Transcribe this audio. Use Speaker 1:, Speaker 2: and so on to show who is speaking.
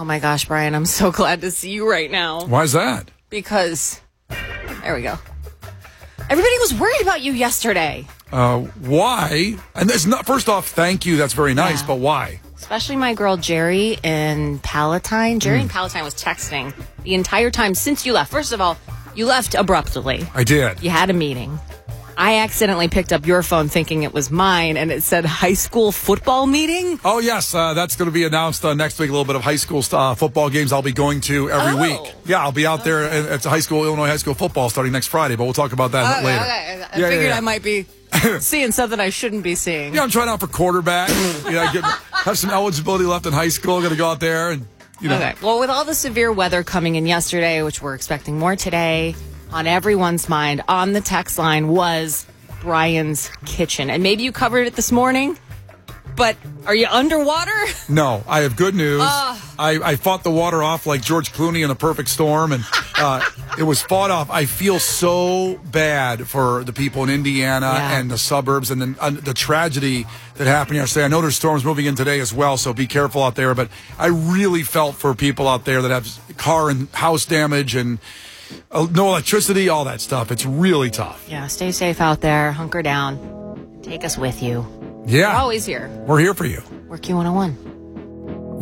Speaker 1: Oh my gosh, Brian, I'm so glad to see you right now.
Speaker 2: Why is that?
Speaker 1: Because, there we go. Everybody was worried about you yesterday.
Speaker 2: Why? And that's not, first off, thank you. That's very nice, but why?
Speaker 1: Especially my girl Jerry in Palatine. Jerry in Palatine was texting the entire time since you left. First of all, you left abruptly.
Speaker 2: I did.
Speaker 1: You had a meeting. I accidentally picked up your phone thinking it was mine, and it said high school football meeting.
Speaker 2: Oh, yes. That's going to be announced next week. A little bit of high school football games I'll be going to every week. Yeah, I'll be out there at Illinois high school football starting next Friday, but we'll talk about that later.
Speaker 1: Okay. I figured I might be seeing something I shouldn't be seeing.
Speaker 2: Yeah, I'm trying out for quarterback. Have some eligibility left in high school. Going to go out there and,
Speaker 1: Okay. Well, with all the severe weather coming in yesterday, which we're expecting more today, on everyone's mind on the text line was Brian's kitchen. And maybe you covered it this morning, but are you underwater?
Speaker 2: No, I have good news. I fought the water off like George Clooney in A Perfect Storm, and it was fought off. I feel so bad for the people in Indiana and the suburbs and the tragedy that happened yesterday. I know there's storms moving in today as well, so be careful out there. But I really felt for people out there that have car and house damage and no electricity, all that stuff. It's really tough.
Speaker 1: Yeah, stay safe out there. Hunker down. Take us with you.
Speaker 2: Yeah.
Speaker 1: We're always here.
Speaker 2: We're here for you.
Speaker 1: We're Q101.